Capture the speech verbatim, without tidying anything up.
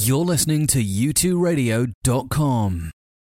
You're listening to U two radio dot com.